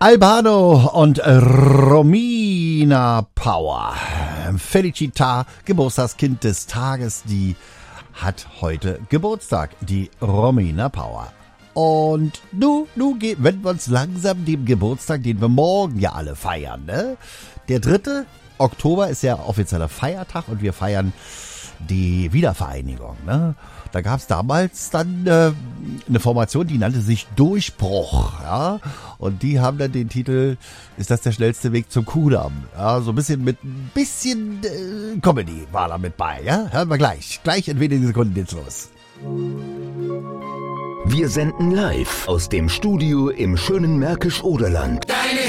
Albano und Romina Power. Felicita, Geburtstagskind des Tages, die hat heute Geburtstag, die Romina Power. Und nun wenden wir uns langsam dem Geburtstag, den wir morgen ja alle feiern, ne? Der 3. Oktober ist ja offizieller Feiertag und wir feiern die Wiedervereinigung, ne? Da gab es damals dann eine Formation, die nannte sich Durchbruch, ja, und die haben dann den Titel, ist das der schnellste Weg zum Kudamm? Ja, so ein bisschen Comedy war da mit bei, ja, hören wir gleich in wenigen Sekunden geht's los. Wir senden live aus dem Studio im schönen Märkisch-Oderland. Deine